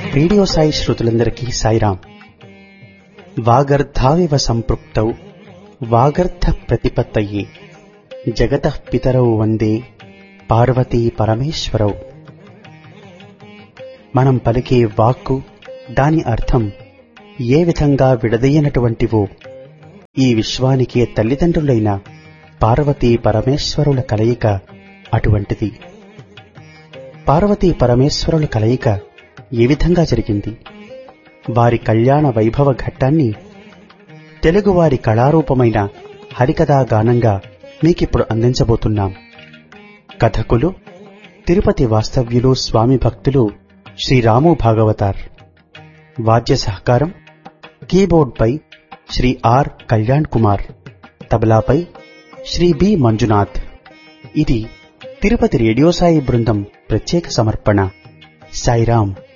Radio Sai శ్రోతలందరికీ సాయిరాం. వాగర్ధావివ సంపృక్తౌ వాగర్ధ ప్రతిపత్తయే జగతః పితరౌ వందే పార్వతీ పరమేశ్వరౌ. మనం పలికే వాక్కు, దాని అర్థం ఏ విధంగా విడదీయనటువంటివో ఈ విశ్వానికే తల్లిదండ్రులైన పార్వతీ పరమేశ్వరుల కలయిక అటువంటిది. పార్వతీ పరమేశ్వరుల కలయిక ఏ విధంగా జరిగింది? వారి కళ్యాణ వైభవ ఘట్టాన్ని తెలుగువారి కళారూపమైన హరికథా గానంగా మీకిప్పుడు అందించబోతున్నాం. కథకులు తిరుపతి వాస్తవ్యులు, స్వామి భక్తులు శ్రీ రాము భాగవతార్. వాద్య సహకారం కీబోర్డ్పై శ్రీ ఆర్ కళ్యాణ్ కుమార్, తబలాపై శ్రీ బి మంజునాథ్. ఇది తిరుపతి రేడియో సాయి బృందం ప్రత్యేక సమర్పణ. సాయిరాం.